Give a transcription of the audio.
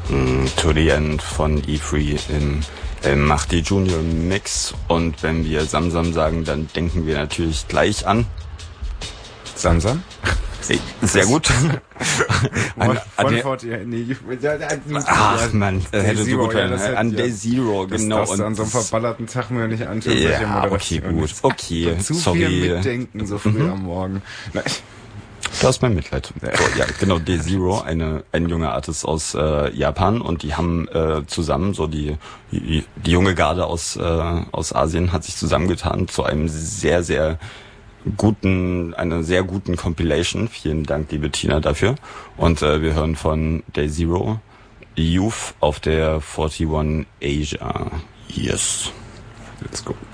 To the End von E3 im Mahdi Junior Mix. Und wenn wir Samsam sagen, dann denken wir natürlich gleich an Samsam? Sehr gut. Ach man, hätte so gut werden. An Day Zero, genau. Das an so einem verballerten Tag mir nicht anschauen. Ja, okay, gut. Okay, zu sorry. viel mitdenken so früh am Morgen. Du hast mein Mitleid. So, ja, genau, Day Zero, ein junger Artist aus Japan, und die haben zusammen, so die junge Garde aus Asien hat sich zusammengetan zu einem sehr, sehr einer sehr guten Compilation. Vielen Dank, liebe Tina, dafür. Und wir hören von Day Zero Youth auf der 41 Asia. Yes. Let's go.